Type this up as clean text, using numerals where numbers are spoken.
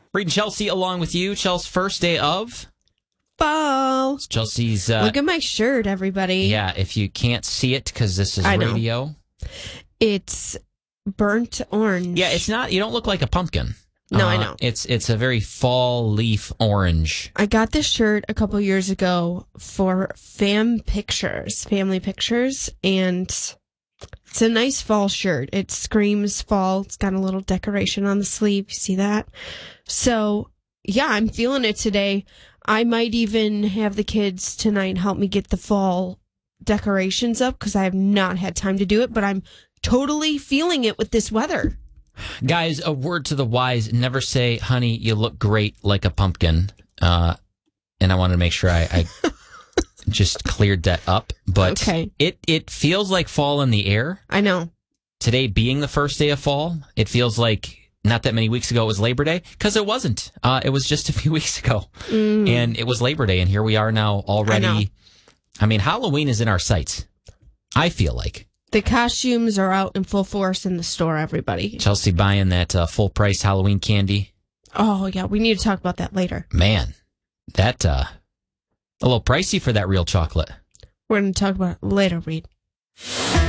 Reed and Chelsea along with you. Chelsea's first day of fall. Chelsea's. Look at my shirt, everybody. Yeah, if you can't see it because this is radio. It's burnt orange. Yeah, it's not. You don't look like a pumpkin. No, I know. It's a very fall leaf orange. I got this shirt a couple years ago for family pictures, and it's a nice fall shirt. It screams fall. It's got a little decoration on the sleeve. You see that? So, yeah, I'm feeling it today. I might even have the kids tonight help me get the fall decorations up because I have not had time to do it, but I'm totally feeling it with this weather. Guys, a word to the wise, never say, honey, you look great like a pumpkin. And I wanted to make sure I just cleared that up. But okay. It feels like fall in the air. I know. Today being the first day of fall, it feels like not that many weeks ago it was Labor Day, because it wasn't. It was just a few weeks ago. And it was Labor Day, and here we are now already. I mean, Halloween is in our sights, I feel like. The costumes are out in full force in the store, everybody. Chelsea buying that full-price Halloween candy. Oh, yeah. We need to talk about that later. Man, that a little pricey for that real chocolate. We're going to talk about it later, Reed.